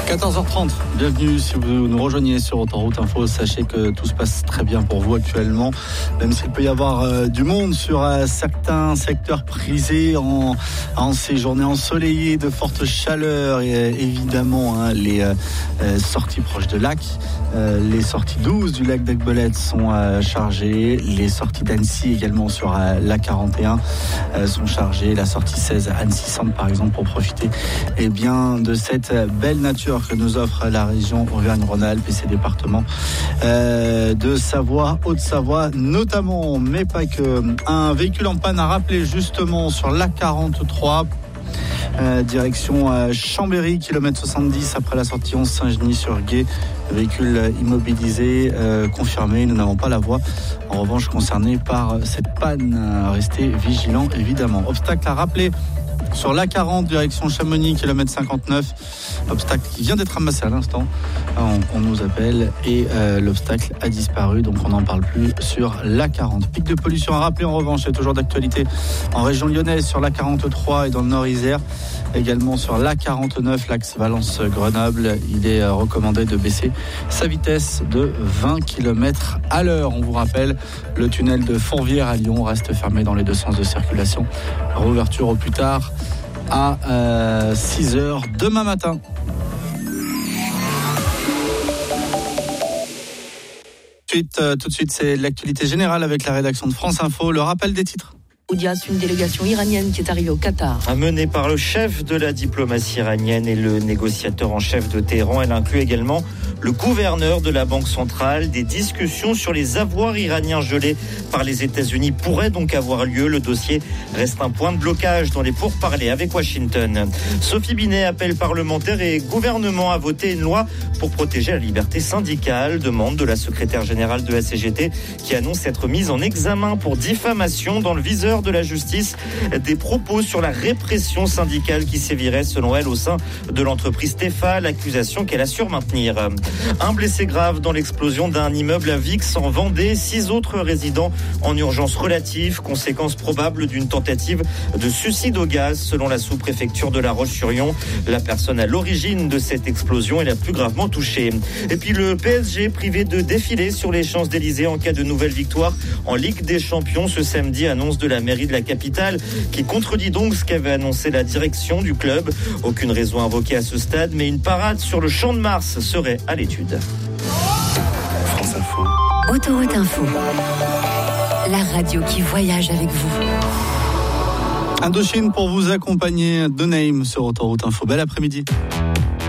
14h30, bienvenue si vous nous rejoignez sur Autoroute Info. Sachez que tout se passe très bien pour vous actuellement, même s'il peut y avoir du monde sur certains secteurs prisés en ces journées ensoleillées de forte chaleur. Et évidemment, les sorties proches de lac, les sorties 12 du lac d'Aiguebelette sont chargées. Les sorties d'Annecy également sur la 41 sont chargées. La sortie 16 Annecy-Centre par exemple, pour profiter de cette belle nature que nous offre la région Auvergne-Rhône-Alpes et ses départements de Savoie, Haute-Savoie notamment, mais pas que. Un véhicule en panne à rappeler justement sur l'A43, direction Chambéry, kilomètre 70 après la sortie 11 Saint-Genis sur Gué. Véhicule immobilisé, confirmé, nous n'avons pas la voie en revanche concernée par cette panne. Restez vigilants évidemment. Obstacle à rappeler sur l'A40, direction Chamonix, kilomètre 59. Obstacle qui vient d'être ramassé à l'instant. On nous appelle et l'obstacle a disparu, donc on n'en parle plus sur l'A40. Pic de pollution à rappeler en revanche, c'est toujours d'actualité en région lyonnaise sur l'A43 et dans le Nord Isère. Également sur l'A49, l'axe Valence-Grenoble, il est recommandé de baisser sa vitesse de 20 km à l'heure. On vous rappelle, le tunnel de Fourvière à Lyon reste fermé dans les deux sens de circulation. Réouverture au plus tard à 6h demain matin. Tout de suite, c'est l'actualité générale avec la rédaction de France Info. Le rappel des titres. Oudias, une délégation iranienne qui est arrivée au Qatar. Menée par le chef de la diplomatie iranienne et le négociateur en chef de Téhéran, elle inclut également le gouverneur de la Banque centrale. Des discussions sur les avoirs iraniens gelés par les États-Unis pourraient donc avoir lieu. Le dossier reste un point de blocage dans les pourparlers avec Washington. Sophie Binet appelle parlementaires et gouvernement à voter une loi pour protéger la liberté syndicale. Demande de la secrétaire générale de la CGT qui annonce être mise en examen pour diffamation dans le viseur de la justice. Des propos sur la répression syndicale qui sévirait selon elle au sein de l'entreprise Tefa, l'accusation qu'elle assure maintenir. Un blessé grave dans l'explosion d'un immeuble à Vix en Vendée, 6 autres résidents en urgence relative, conséquence probable d'une tentative de suicide au gaz selon la sous-préfecture de La Roche-sur-Yon. La personne à l'origine de cette explosion est la plus gravement touchée. Et puis le PSG privé de défiler sur les Champs-Élysées en cas de nouvelle victoire en Ligue des Champions ce samedi, annonce de la mairie de la capitale qui contredit donc ce qu'avait annoncé la direction du club. Aucune raison invoquée à ce stade, mais une parade sur le Champ de Mars serait à l'étude. France Info. Autoroute Info. La radio qui voyage avec vous. Indochine pour vous accompagner, de Name sur Autoroute Info. Bel après-midi.